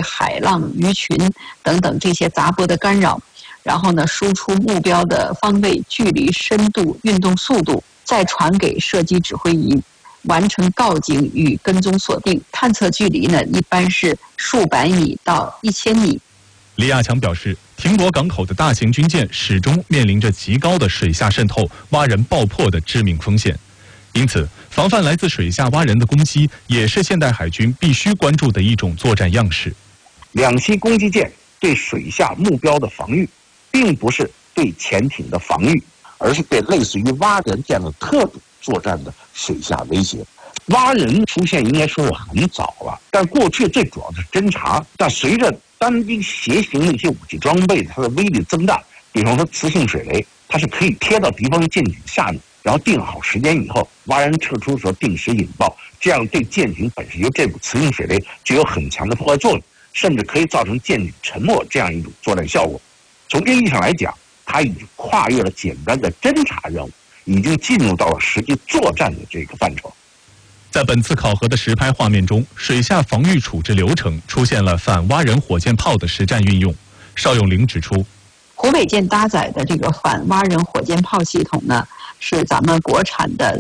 海浪、鱼群等等这些杂波的干扰，然后呢，输出目标的方位、距离、深度、运动速度，再传给射击指挥仪，完成告警与跟踪锁定。探测距离呢，一般是数百米到1000米。 李亚强表示，停泊港口的大型军舰始终面临着极高的水下渗透、蛙人爆破的致命风险，因此，防范来自水下蛙人的攻击，也是现代海军必须关注的一种作战样式。 两栖攻击舰对水下目标的防御，并不是对潜艇的防御，而是对类似于蛙人这样的特种作战的水下威胁。蛙人出现应该说是很早了，但过去最主要的是侦察。但随着单兵携行的一些武器装备它的威力增大，比方说磁性水雷，它是可以贴到敌方舰艇下面，然后定好时间以后，蛙人撤出的时候定时引爆，这样对舰艇本身由这股磁性水雷具有很强的破坏作用，甚至可以造成舰艇沉没这样一种作战效果。从这意义上来讲，它已经跨越了简单的侦察任务，已经进入到了实际作战的这个范畴。 在本次考核的实拍画面中，水下防御处置流程出现了反蛙人火箭炮的实战运用。邵永龄指出， 湖北舰搭载的这个反蛙人火箭炮系统呢，是咱们国产的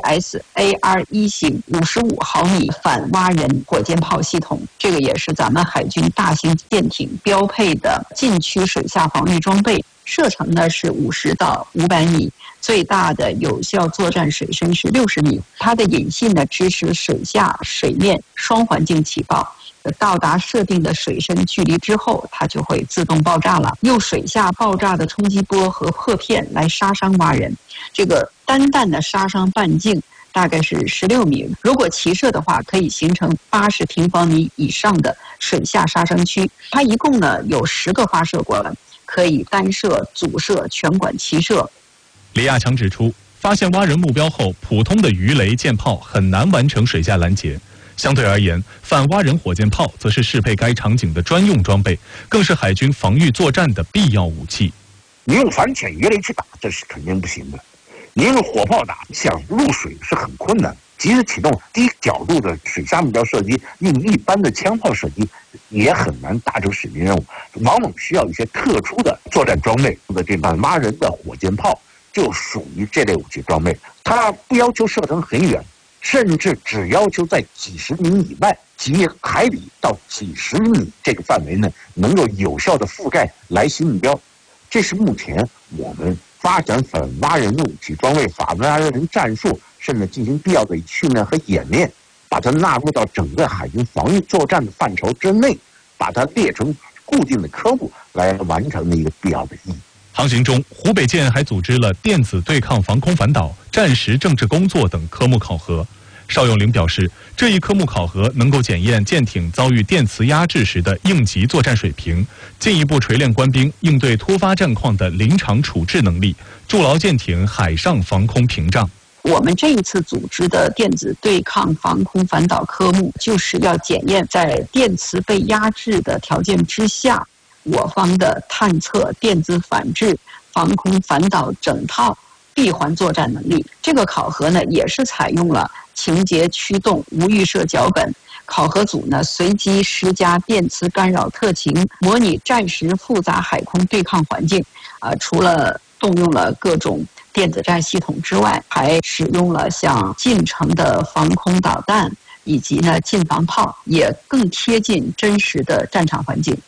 CSAR-1型55毫米反蛙人火箭炮系统，这个也是咱们海军大型舰艇标配的禁区水下防御装备。射程呢是50到500米，最大的有效作战水深是60米。它的引信呢支持水下、水面双环境起爆。到达设定的水深距离之后，它就会自动爆炸了。用水下爆炸的冲击波和破片来杀伤蛙人，这个单弹的杀伤半径大概是16米。如果齐射的话，可以形成80平方米以上的水下杀伤区。它一共呢有10个发射管，可以单射、组射、全管齐射。 李亚强指出，发现蛙人目标后，普通的鱼雷、舰炮很难完成水下拦截。相对而言，反蛙人火箭炮则是适配该场景的专用装备，更是海军防御作战的必要武器。 你用反潜鱼雷去打，这是肯定不行的。你用火炮打，想入水是很困难。即使启动低角度的水下目标射击，用一般的枪炮射击也很难达成使命任务，往往需要一些特殊的作战装备。这反蛙人的火箭炮就属于这类武器装备，它不要求射程很远，甚至只要求在几十米以外，几海里到几十米这个范围内，能够有效的覆盖来袭目标。这是目前我们发展反蛙人的武器装备、反蛙人战术，甚至进行必要的训练和演练，把它纳入到整个海军防御作战的范畴之内，把它列成固定的科目来完成的一个必要的意义。 航行中，湖北舰还组织了电子对抗防空反导、战时政治工作等科目考核。邵永龄表示，这一科目考核能够检验舰艇遭遇电磁压制时的应急作战水平，进一步锤炼官兵应对突发战况的临场处置能力，筑牢舰艇海上防空屏障。 我们这一次组织的电子对抗防空反导科目，就是要检验在电磁被压制的条件之下，我方的探测、电子反制、防空反导整套闭环作战能力。这个考核呢，也是采用了情节驱动无预设脚本。考核组呢，随机施加电磁干扰特情，模拟战时复杂海空对抗环境。除了动用了各种电子战系统之外，还使用了像近程的防空导弹以及呢近防炮，也更贴近真实的战场环境。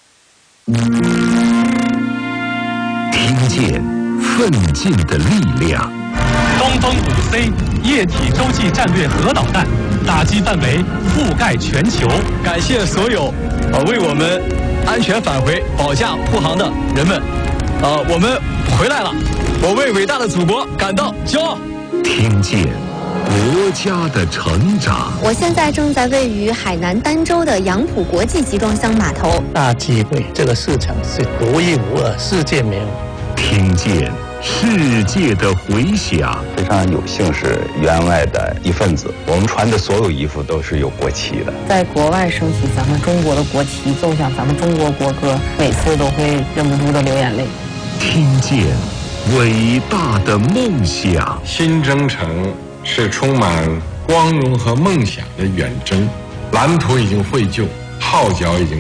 听见奋进的力量。 东风5C 液体洲际战略核导弹，打击范围覆盖全球。 感谢所有为我们安全返回保驾护航的人们。我们回来了，我为伟大的祖国感到骄傲。 听见国家的成长。 我现在正在位于海南儋州的杨浦国际集装箱码头。 大机会，这个市场是独一无二，世界没有。 听见世界的回响。 非常有幸是员外的一份子，我们穿的所有衣服都是有国旗的。 在国外升起咱们中国的国旗，奏响咱们中国国歌，每次都会忍不住的流眼泪。 听见伟大的梦想。 新征程是充满光荣和梦想的远征，蓝图已经绘就，号角已经